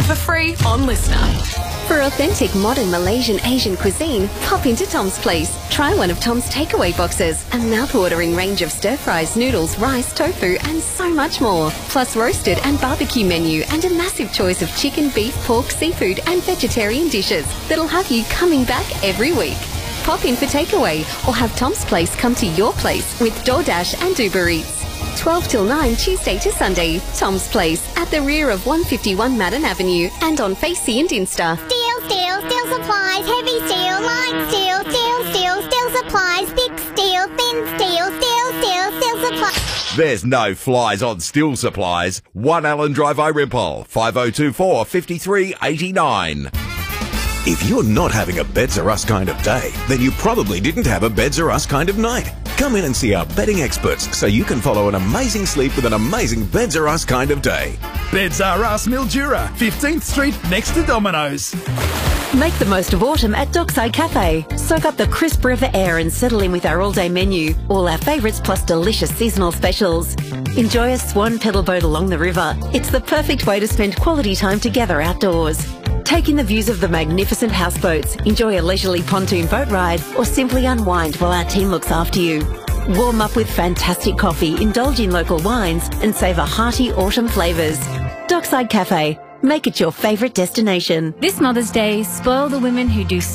for free on Listener. For authentic modern Malaysian Asian cuisine, pop into Tom's Place. Try one of Tom's takeaway boxes. A mouth-watering range of stir-fries, noodles, rice, tofu and so much more. Plus roasted and barbecue menu and a massive choice of chicken, beef, pork, seafood and vegetarian dishes that'll have you coming back every week. Pop in for takeaway or have Tom's Place come to your place with DoorDash and Uber Eats. 12 till 9 Tuesday to Sunday. Tom's Place at the rear of 151 Madden Avenue and on Facey and Insta. Steel supplies, heavy steel, light steel supplies, thick steel, thin steel supplies. There's no flies on Steel Supplies. 1 Allen Drive, Irempole, 5024 5389. If you're not having a Beds Are Us kind of day, then you probably didn't have a Beds Are Us kind of night. Come in and see our bedding experts so you can follow an amazing sleep with an amazing Beds Are Us kind of day. Beds Are Us Mildura, 15th Street next to Domino's. Make the most of autumn at Dockside Cafe. Soak up the crisp river air and settle in with our all-day menu. All our favourites plus delicious seasonal specials. Enjoy a swan pedal boat along the river. It's the perfect way to spend quality time together outdoors. Take in the views of the magnificent houseboats, enjoy a leisurely pontoon boat ride, or simply unwind while our team looks after you. Warm up with fantastic coffee, indulge in local wines, and savour hearty autumn flavours. Dockside Cafe. Make it your favourite destination. This Mother's Day, spoil the women who do